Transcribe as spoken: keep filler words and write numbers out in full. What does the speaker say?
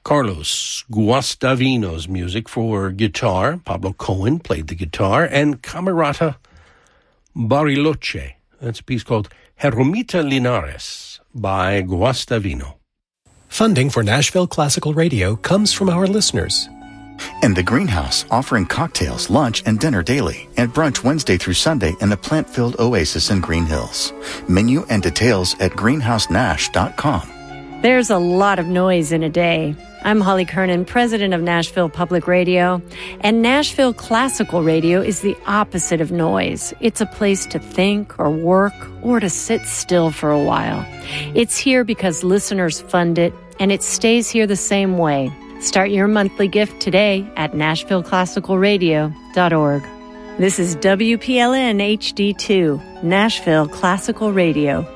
Carlos Guastavino's music for guitar. Pablo Cohen played the guitar, and Camerata Bariloche. That's a piece called Jeromita Linares by Guastavino. Funding for Nashville Classical Radio comes from our listeners. And The Greenhouse, offering cocktails, lunch, and dinner daily, and brunch Wednesday through Sunday in the plant-filled oasis in Green Hills. Menu and details at greenhouse nash dot com. There's a lot of noise in a day. I'm Holly Kernan, president of Nashville Public Radio, and Nashville Classical Radio is the opposite of noise. It's a place to think or work or to sit still for a while. It's here because listeners fund it, and it stays here the same way. Start your monthly gift today at nashville classical radio dot org. This is W P L N H D two, Nashville Classical Radio.